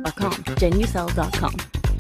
genucel.com.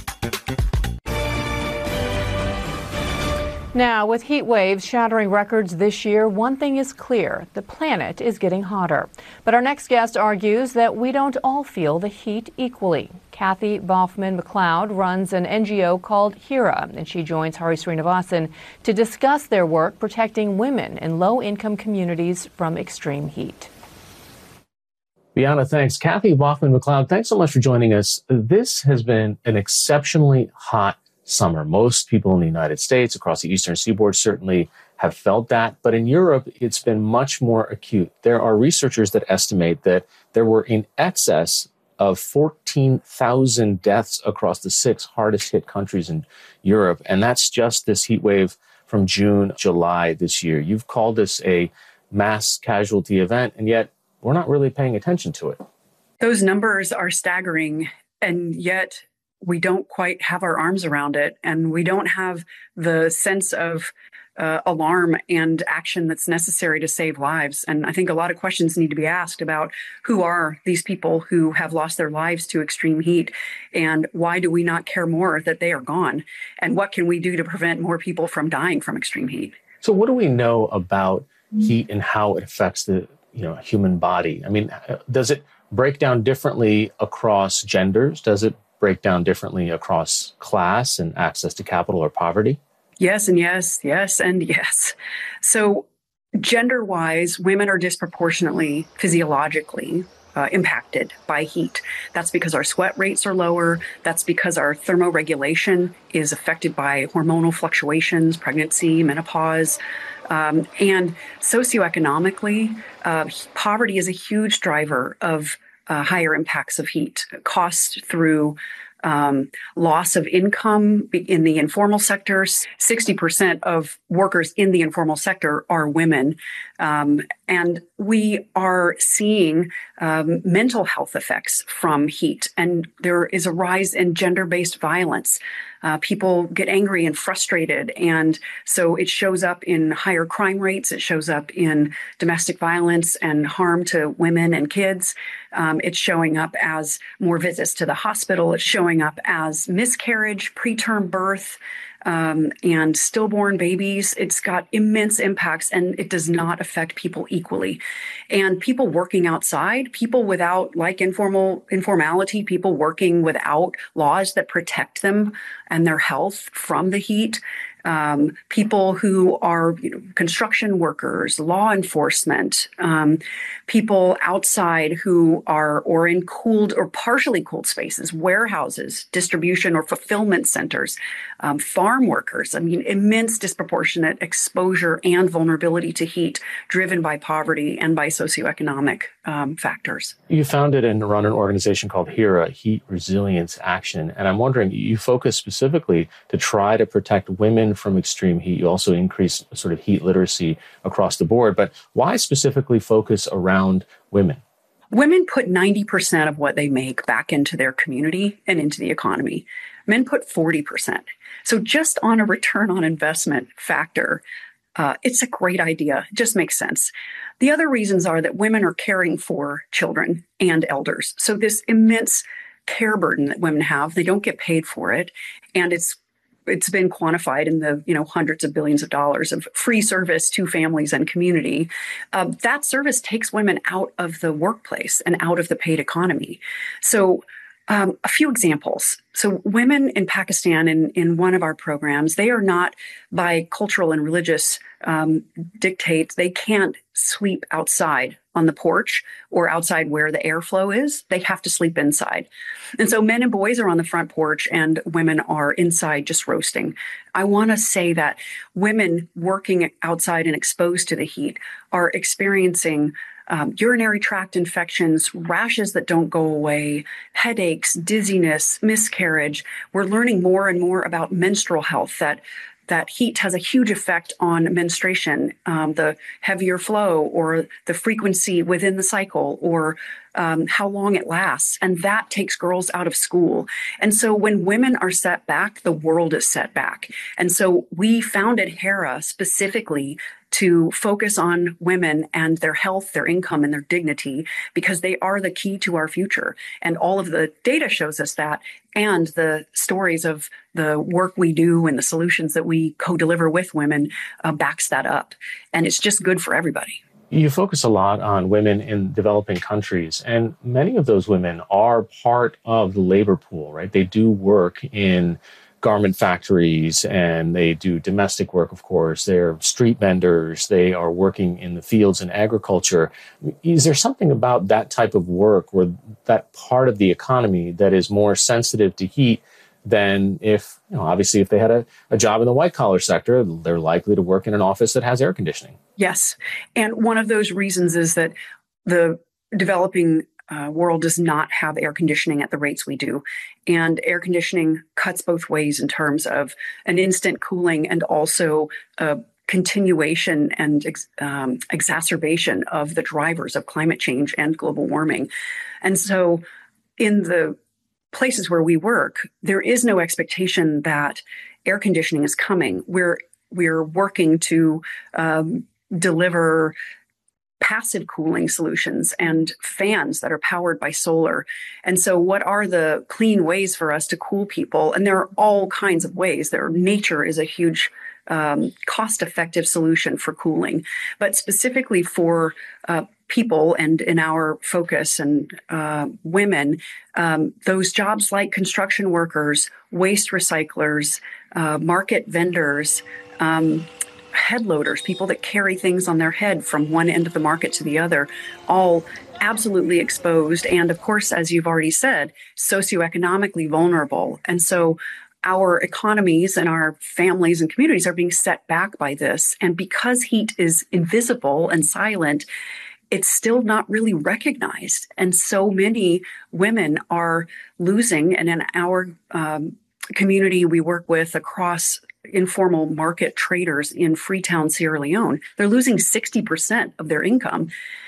Now, with heat waves shattering records this year, one thing is clear: the planet is getting hotter. But our next guest argues that we don't all feel the heat equally. Kathy Baughman-McLeod runs an NGO called HERA, and she joins Hari Srinivasan to discuss their work protecting women in low-income communities from extreme heat. Bianna, thanks. Kathy Baughman-McLeod, thanks so much for joining us. This has been an exceptionally hot summer. Most people in the United States, across the eastern seaboard, certainly have felt that. But in Europe, it's been much more acute. There are researchers that estimate that there were in excess of 14,000 deaths across the 6 hardest hit countries in Europe. And that's just this heat wave from June, July this year. You've called this a mass casualty event, and yet we're not really paying attention to it. Those numbers are staggering, and yet we don't quite have our arms around it, and we don't have the sense of alarm and action that's necessary to save lives. And I think a lot of questions need to be asked about who are these people who have lost their lives to extreme heat, and why do we not care more that they are gone? And what can we do to prevent more people from dying from extreme heat? So what do we know about heat and how it affects the human body? I mean, does it break down differently across genders? Does it break down differently across class and access to capital or poverty? Yes, and yes, yes, and yes. So gender-wise, women are disproportionately physiologically impacted by heat. That's because our sweat rates are lower. That's because our thermoregulation is affected by hormonal fluctuations, pregnancy, menopause. And socioeconomically, poverty is a huge driver of higher impacts of heat, cost through loss of income in the informal sector. 60% of workers in the informal sector are women. And we are seeing mental health effects from heat. And there is a rise in gender-based violence. People get angry and frustrated. And so it shows up in higher crime rates. It shows up in domestic violence and harm to women and kids. It's showing up as more visits to the hospital. It's showing up as miscarriage, preterm birth, and stillborn babies. It's got immense impacts, and it does not affect people equally. And people working outside, people without informality, people working without laws that protect them and their health from the heat, people who are construction workers, law enforcement, people outside who are or in cooled or partially cooled spaces, warehouses, distribution or fulfillment centers, farm workers. I mean, immense disproportionate exposure and vulnerability to heat driven by poverty and by socioeconomic factors. You founded and run an organization called HERA, Heat Resilience Action. And I'm wondering, you focus specifically to try to protect women from extreme heat. You also increase sort of heat literacy across the board. But why specifically focus around women? Women put 90% of what they make back into their community and into the economy. Men put 40%. So just on a return on investment factor, it's a great idea. It just makes sense. The other reasons are that women are caring for children and elders. So this immense care burden that women have, they don't get paid for it. And it's been quantified in the hundreds of billions of dollars of free service to families and community. That service takes women out of the workplace and out of the paid economy. So a few examples. So women in Pakistan in one of our programs, they are not by cultural and religious dictates, they can't sweep outside on the porch or outside where the airflow is. They have to sleep inside. And so men and boys are on the front porch and women are inside just roasting. I want to say that women working outside and exposed to the heat are experiencing urinary tract infections, rashes that don't go away, headaches, dizziness, miscarriage. We're learning more and more about menstrual health, that heat has a huge effect on menstruation, the heavier flow or the frequency within the cycle or how long it lasts. And that takes girls out of school. And so when women are set back, the world is set back. And so we founded HERA specifically to focus on women and their health, their income, and their dignity, because they are the key to our future. And all of the data shows us that, and the stories of the work we do and the solutions that we co-deliver with women backs that up. And it's just good for everybody. You focus a lot on women in developing countries, and many of those women are part of the labor pool, right? They do work in garment factories and they do domestic work, of course. They're street vendors. They are working in the fields and agriculture. Is there something about that type of work or that part of the economy that is more sensitive to heat than if, obviously, if they had a job in the white collar sector, they're likely to work in an office that has air conditioning? Yes. And one of those reasons is that the developing world does not have air conditioning at the rates we do. And air conditioning cuts both ways in terms of an instant cooling and also a continuation and exacerbation of the drivers of climate change and global warming. And so in the places where we work, there is no expectation that air conditioning is coming. We're working to deliver passive cooling solutions and fans that are powered by solar. And so what are the clean ways for us to cool people? And there are all kinds of ways. Nature is a huge cost-effective solution for cooling, but specifically for people and in our focus and women, those jobs like construction workers, waste recyclers, market vendors, head loaders, people that carry things on their head from one end of the market to the other, all absolutely exposed. And of course, as you've already said, socioeconomically vulnerable. And so our economies and our families and communities are being set back by this. And because heat is invisible and silent, it's still not really recognized. And so many women are losing. And in our community we work with across informal market traders in Freetown, Sierra Leone, they're losing 60% of their income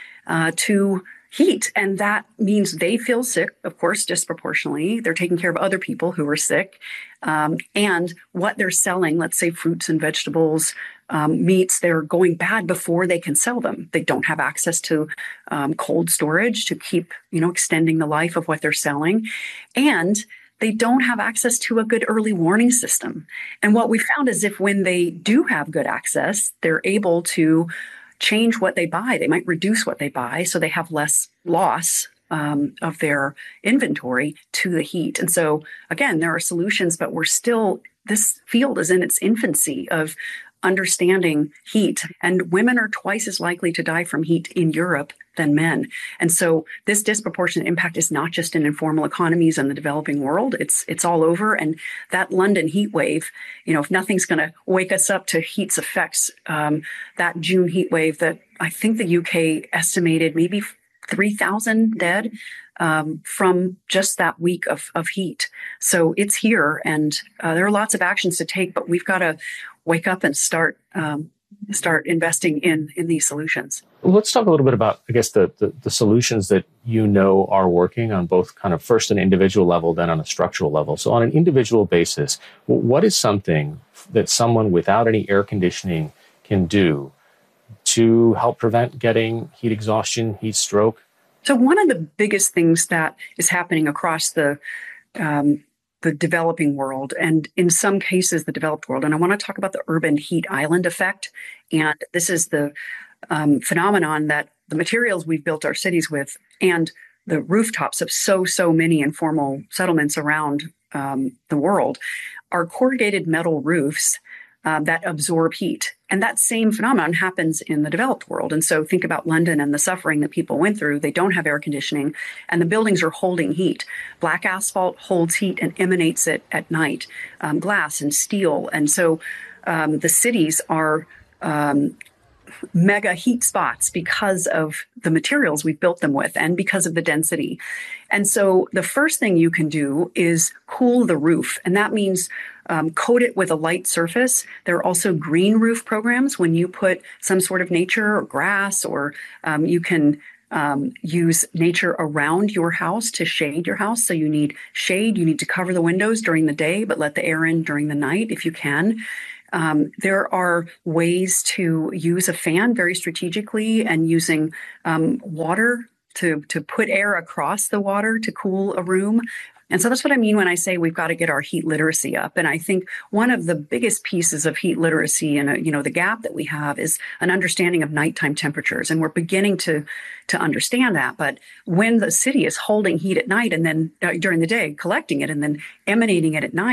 to heat. And that means they feel sick, of course, disproportionately. They're taking care of other people who are sick. And what they're selling, let's say fruits and vegetables, meats, they're going bad before they can sell them. They don't have access to cold storage to keep, extending the life of what they're selling. And they don't have access to a good early warning system. And what we found is when they do have good access, they're able to change what they buy. They might reduce what they buy so they have less loss of their inventory to the heat. And so, again, there are solutions, but this field is in its infancy of understanding heat. And women are twice as likely to die from heat in Europe than men. And so this disproportionate impact is not just in informal economies and the developing world, it's all over. And that London heat wave, if nothing's going to wake us up to heat's effects, that June heat wave that I think the UK estimated maybe 3,000 dead from just that week of heat. So it's here, and there are lots of actions to take, but we've got to wake up and start investing in these solutions. Let's talk a little bit about, I guess, the solutions that are working on both kind of first an individual level, then on a structural level. So on an individual basis, what is something that someone without any air conditioning can do to help prevent getting heat exhaustion, heat stroke? So one of the biggest things that is happening across the developing world, and in some cases the developed world, and I want to talk about the urban heat island effect. And this is the phenomenon that the materials we've built our cities with and the rooftops of so many informal settlements around the world are corrugated metal roofs that absorb heat. And that same phenomenon happens in the developed world. And so think about London and the suffering that people went through. They don't have air conditioning and the buildings are holding heat. Black asphalt holds heat and emanates it at night, glass and steel. And so the cities are mega heat spots because of the materials we've built them with and because of the density. And so the first thing you can do is cool the roof. And that means coat it with a light surface. There are also green roof programs when you put some sort of nature or grass, or you can use nature around your house to shade your house. So you need shade. You need to cover the windows during the day, but let the air in during the night if you can. There are ways to use a fan very strategically and using water to put air across the water to cool a room. And so that's what I mean when I say we've got to get our heat literacy up. And I think one of the biggest pieces of heat literacy and the gap that we have is an understanding of nighttime temperatures. And we're beginning to understand that. But when the city is holding heat at night and then during the day collecting it and then emanating it at night,